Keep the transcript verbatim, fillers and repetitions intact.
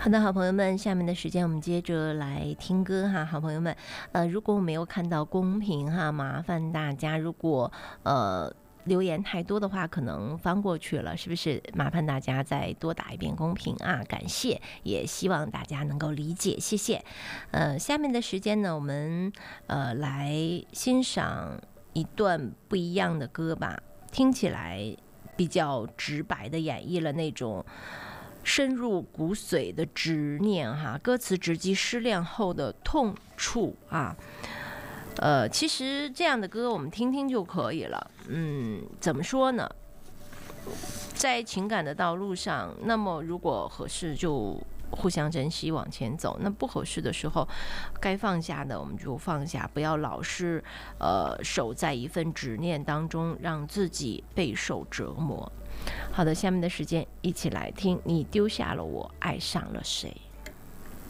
好的，好朋友们，下面的时间我们接着来听歌哈，好朋友们，呃，如果我没有看到公屏哈，麻烦大家如果呃留言太多的话，可能翻过去了，是不是？麻烦大家再多打一遍公屏啊，感谢，也希望大家能够理解，谢谢。呃，下面的时间呢，我们呃来欣赏一段不一样的歌吧，听起来比较直白的演绎了那种深入骨髓的执念哈，歌词直击失恋后的痛处啊。呃，其实这样的歌我们听听就可以了。嗯，怎么说呢？在情感的道路上，那么如果合适就互相珍惜往前走，那不合适的时候该放下的我们就放下，不要老是呃守在一份执念当中，让自己备受折磨。好的，下面的时间一起来听你丢下了我，爱上了谁。